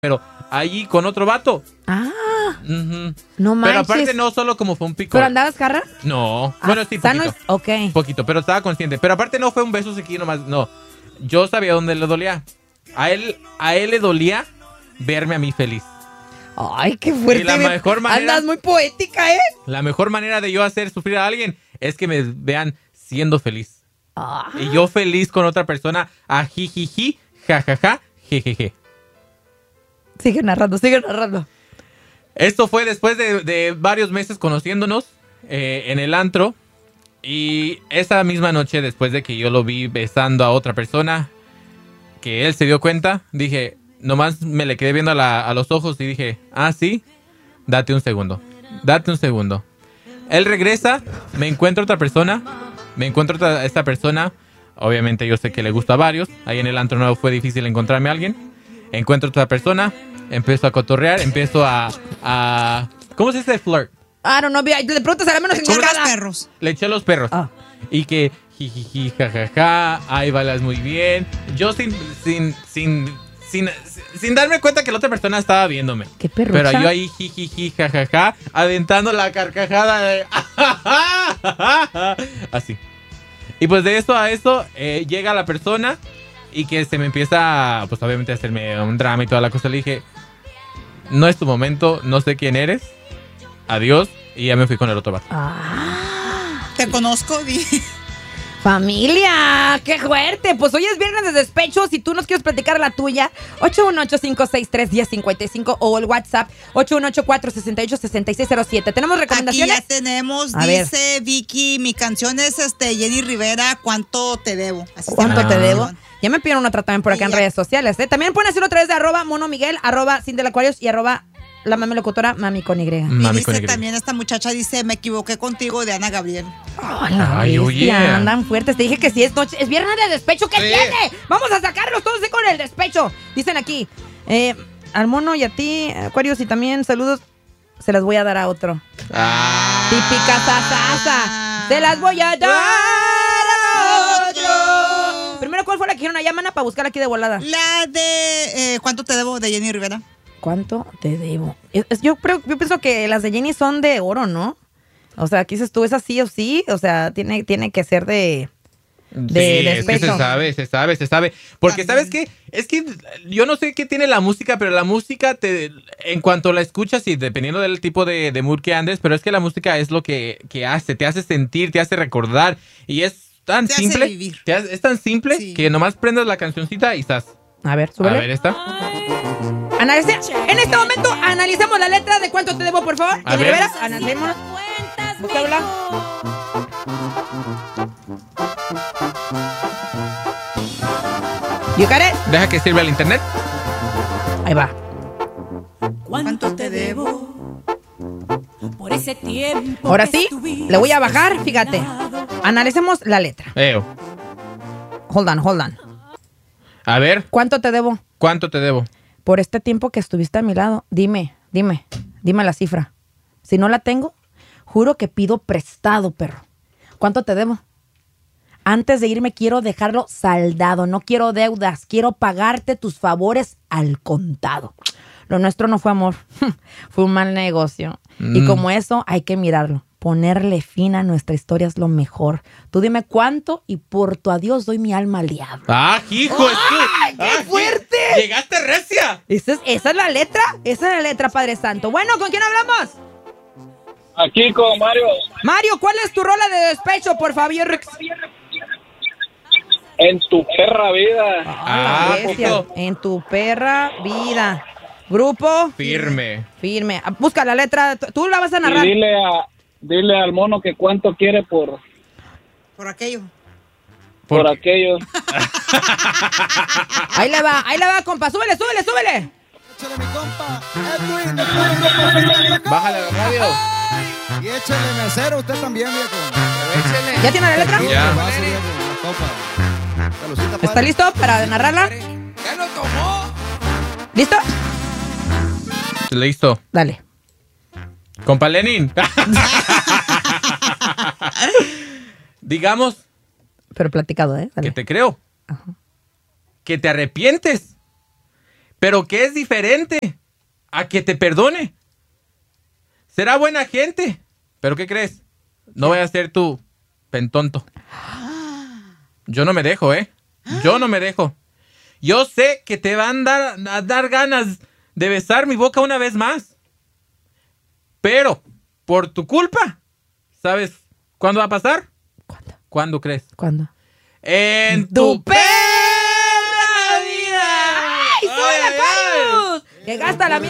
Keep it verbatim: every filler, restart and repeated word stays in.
pero allí con otro vato. Ah, uh-huh. No manches. Pero aparte no solo como fue un pico. ¿Pero andabas jarra? No, Ah, bueno sí, poquito. Es... Ok. Poquito, pero estaba consciente. Pero aparte no fue un beso sequillo nomás, no. Yo sabía dónde le dolía. A él, a él le dolía verme a mí feliz. Ay, qué fuerte. Y la mejor manera... Andas muy poética, ¿eh? La mejor manera de yo hacer sufrir a alguien es que me vean siendo feliz. Ah. Y yo feliz con otra persona, ajijiji, jajaja, jejeje. Sigue narrando, sigue narrando. Esto fue después de, de varios meses conociéndonos eh, en el antro. Y esa misma noche, después de que yo lo vi besando a otra persona, que él se dio cuenta, dije, nomás me le quedé viendo a, la, a los ojos y dije, ah, sí, date un segundo, date un segundo. Él regresa, me encuentra otra persona, me encuentro otra, esta persona, obviamente yo sé que le gusta a varios, ahí en el antro nuevo fue difícil encontrarme a alguien, encuentro otra persona, empiezo a cotorrear, empiezo a, a ¿cómo se dice flirt? Ah, no, no, le preguntas a la menos en los perros. Le eché a los perros. Ah. Y que jijiji, jajaja, ahí bailas muy bien. Yo sin, sin, sin, sin, sin darme cuenta que la otra persona estaba viéndome. Qué perro. Pero yo ahí jijiji, jajaja, aventando la carcajada de... Así. Y pues de eso a eso, eh, llega la persona y que se me empieza, pues obviamente a hacerme un drama y toda la cosa. Le dije, no es tu momento, no sé quién eres. Adiós, y ya me fui con el otro vato. Ah. Te conozco, di. Familia, qué fuerte. Pues hoy es viernes de despecho. Si tú nos quieres platicar la tuya, ocho uno ocho, cinco seis tres, uno cero cinco cinco o el WhatsApp ocho uno ocho, cuatro seis ocho, seis seis cero siete. ¿Tenemos recomendaciones? Aquí ya tenemos, a dice ver. Vicky, mi canción es este Jenny Rivera, ¿cuánto te debo? Así ¿Cuánto te debo? Canción. Ya me pidieron otra también por acá en redes sociales, ¿eh? También pueden hacerlo a través de arroba Mono Miguel, arroba Cindy Aquarius y arroba la mami locutora, mami con Y. Mami y dice con Y. También esta muchacha dice, me equivoqué contigo, de Ana Gabriel. Oh, Ay, oye. Yeah. Andan fuertes. Te dije que si es noche, es viernes de despecho, ¿qué sí. tiene? Vamos a sacarlos todos con el despecho. Dicen aquí, eh, al Mono y a ti, Aquarius, y también saludos, se las voy a dar a otro. Ah. Típica sasasa. Se las voy a dar a otro. Primero, ¿cuál fue la que dijeron allá, mana, para buscar aquí de volada? La de, eh, ¿cuánto te debo? De Jenny Rivera. ¿Cuánto te debo? Es, es, yo, creo, yo pienso que las de Jenny son de oro, ¿no? O sea, aquí dices tú, ¿es así o sí? O sea, tiene, tiene que ser de... de sí, despecho. Es que se sabe, se sabe, se sabe. Porque, ¿sabes qué? Es que yo no sé qué tiene la música, pero la música, te, en cuanto la escuchas y dependiendo del tipo de, de mood que andes, pero es que la música es lo que, que hace, te hace sentir, te hace recordar. Y es tan te simple, hace vivir. Te hace, es tan simple sí. que nomás prendas la cancioncita y estás... A ver, súbele. A ver, esta. Analice, en este momento analicemos la letra de cuánto te debo, por favor. A ver. Analicemos. Búscala. You got it? Deja que sirva el internet. Ahí va. ¿Cuánto te debo? Por ese tiempo. Ahora sí, le voy a bajar, fíjate. Analicemos la letra. Eo. Hold on, hold on. A ver. ¿Cuánto te debo? ¿Cuánto te debo? Por este tiempo que estuviste a mi lado. Dime, dime, dime la cifra. Si no la tengo, juro que pido prestado, perro. ¿Cuánto te debo? Antes de irme quiero dejarlo saldado. No quiero deudas. Quiero pagarte tus favores al contado. Lo nuestro no fue amor. Fue un mal negocio. Mm. Y como eso hay que mirarlo. Ponerle fin a nuestra historia es lo mejor. Tú dime cuánto y por tu adiós doy mi alma al diablo. ¡Ah, hijo! ¡Ay, qué ah, fuerte! ¡Llegaste recia! ¿Esa es, ¿Esa es la letra? Esa es la letra, Padre Santo. Bueno, ¿con quién hablamos? Aquí con Mario. Mario, ¿cuál es tu rola de despecho, por favor? En tu perra vida. Ah, ah en tu perra vida. Grupo. Firme. Firme. Busca la letra. Tú la vas a narrar. Y dile a... Dile al Mono que cuánto quiere por... Por aquello. Por, por aquello. Ahí le va, ahí le va, compa. Súbele, súbele, súbele. Échale, mi compa. Edwin, Edwin, bájale la radio. Y échale mesero usted también, viejo. Échale. ¿Ya tiene la letra? Ya. ¿Está listo para narrarla? Ya lo tomó. ¿Listo? Listo. Dale. Compa Lenin. Digamos. Pero platicado, ¿eh? Dale. Que te creo. Ajá. Que te arrepientes. pero que es diferente a que te perdone. Será buena gente, pero ¿qué crees? No voy a ser tu pentonto. Yo no me dejo, ¿eh? Yo no me dejo. Yo sé que te van a dar, a dar ganas de besar mi boca una vez más. Pero, por tu culpa, ¿sabes cuándo va a pasar? ¿Cuándo? ¿Cuándo crees? ¿Cuándo? ¡En tu perra vida! ¡Ay, soy Aquarius! ¡Que gasta la mierda!